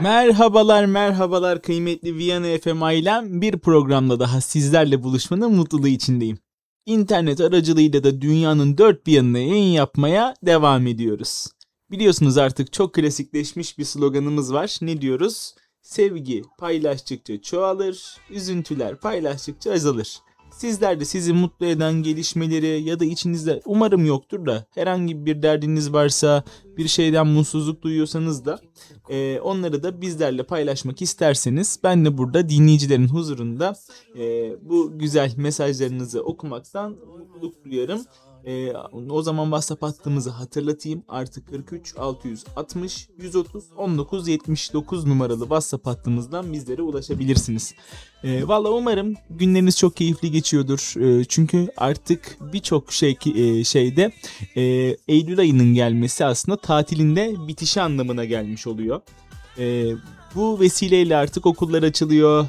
Merhabalar merhabalar kıymetli Viyana FM ailem. Bir programda daha sizlerle buluşmanın mutluluğu içindeyim. İnternet aracılığıyla da dünyanın dört bir yanına yayın yapmaya devam ediyoruz. Biliyorsunuz artık çok klasikleşmiş bir sloganımız var. Ne diyoruz? Sevgi paylaştıkça çoğalır, üzüntüler paylaştıkça azalır. Sizler de sizi mutlu eden gelişmeleri ya da içinizde umarım yoktur da herhangi bir derdiniz varsa, bir şeyden mutsuzluk duyuyorsanız da onları da bizlerle paylaşmak isterseniz ben de burada dinleyicilerin huzurunda bu güzel mesajlarınızı okumaktan mutluluk duyarım. O zaman WhatsApp hattımızı hatırlatayım. Artı 43 660 130 19 79 numaralı WhatsApp hattımızdan bizlere ulaşabilirsiniz. Valla umarım günleriniz çok keyifli geçiyordur. Çünkü artık birçok şeyde Eylül ayının gelmesi aslında tatilinde bitişi anlamına gelmiş oluyor. Bu vesileyle artık okullar açılıyor.